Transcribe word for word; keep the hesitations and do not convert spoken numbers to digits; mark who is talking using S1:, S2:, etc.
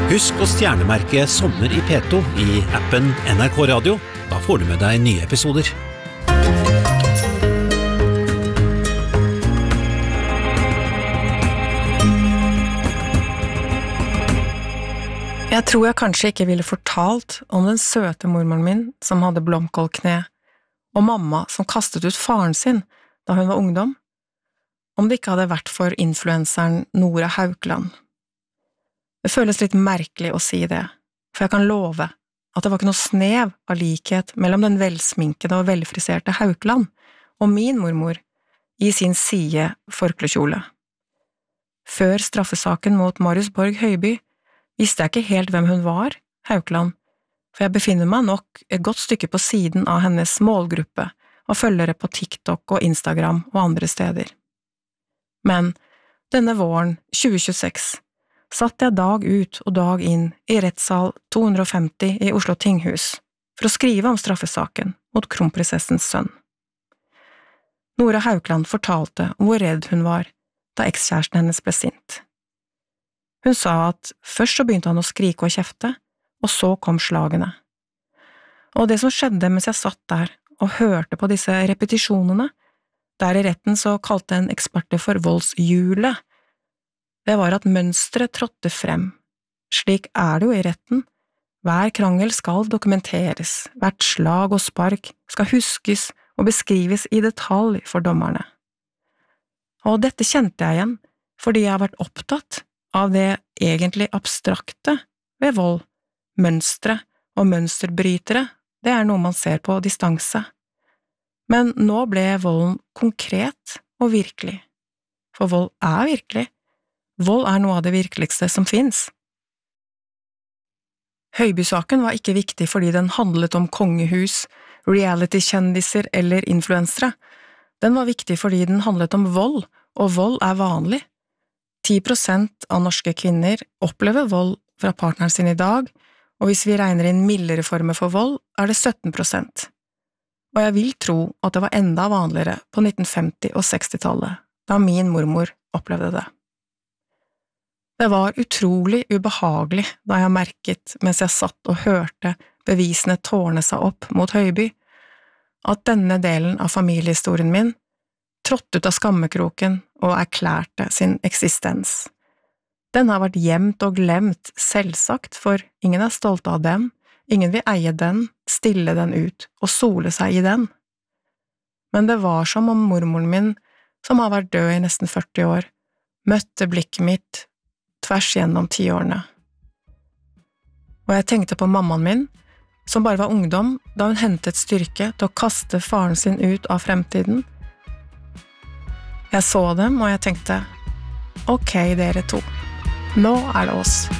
S1: Husk å stjernemerke Sommer i P to i appen N R K Radio. Da får du med deg nye episoder.
S2: Jeg tror jeg kanskje ikke ville fortalt om den søte mormoren min som hadde blomkålkne, og mamma som kastet ut faren sin da hun var ungdom, om det ikke hadde vært for influenseren Nora Haukeland. Det føles litt merkelig å si det, for jeg kan love at det var ikke noe snev av likhet mellom den velsminkede og velfriserte Haukeland og min mormor i sin side forklekjole. Før straffesaken mot Marius Borg Høiby visste jeg ikke helt hvem hun var, Haukeland, for jeg befinner meg nok et godt stykke på siden av hennes målgruppe og følgere på TikTok og Instagram og andre steder. Men denne våren tjue tjueseks satt jeg dag ut og dag inn i rettssal to hundre og femti i Oslo Tinghus for å skrive om straffesaken mot kronprinsessens sønn. Nora Haukeland fortalte om hvor redd hun var da ekskjæresten hennes ble sint. Hun sa at først så begynte han å skrike og kjefte, og så kom slagene. Og det som skjedde mens jeg satt der og hørte på disse repetisjonene, der i retten så kalte en ekspert det for voldshjulet, det var at mønstret trådte frem. Slik er det jo i retten. Hver krangel skal dokumenteres, hvert slag og spark skal huskes og beskrives i detalj for dommerne. Og dette kjente jeg igjen, fordi jeg har vært opptatt av det egentlig abstrakte ved vold. Mønstre og mønsterbrytere, det er noe man ser på distanse. Men nå ble volden konkret og virkelig. For vold er virkelig. Vold er noe av det virkeligste som finnes. Høiby-saken var ikke viktig fordi den handlet om kongehus, reality-kjendiser eller influensere. Den var viktig fordi den handlet om vold, og vold er vanlig. ti prosent av norske kvinner opplever vold fra partneren sin i dag, og hvis vi regner inn mildere former for vold, er det sytten prosent. Og jeg vil tro at det var enda vanligere på nitten femti- og sekstitallet, da min mormor opplevde det. Det var utrolig ubehagelig da jeg merket, mens jeg satt og hørte bevisene tårne seg opp mot Høiby, at denne delen av familiehistorien min trådte ut av skammekroken og erklærte sin eksistens. Den har vært gjemt og glemt, selvsagt, for ingen er stolte av den, ingen vil eie den, stille den ut og sole seg i den. Men det var som om mormoren min, som har vært død i nesten førti år, møtte blikket mitt tvers gjennom tiårene. Og jeg tenkte på mammaen min, som bare var ungdom da hun hentet styrke til å kaste faren sin ut av fremtiden. Jeg så dem, og jeg tenkte, ok, dere to. Nå er det oss.